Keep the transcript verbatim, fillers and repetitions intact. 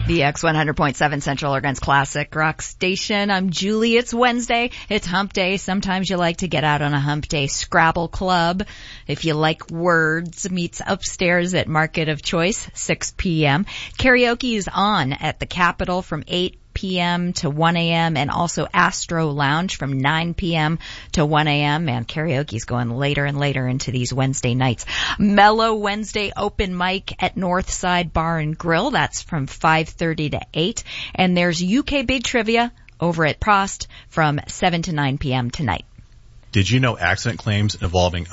The X one hundred point seven Central Oregon's classic rock station. I'm Julie. It's Wednesday. It's hump day. Sometimes you like to get out on a hump day. Scrabble Club, if you like words, meets upstairs at Market of Choice, six p.m. Karaoke is on at the Capitol from eight p.m. to one a.m. and also Astro Lounge from nine p.m. to one a.m. And karaoke's going later and later into these Wednesday nights. Mellow Wednesday open mic at Northside Bar and Grill. That's from five thirty to eight. And there's U K Big Trivia over at Prost from seven to nine p.m. tonight. Did you know accident claims involving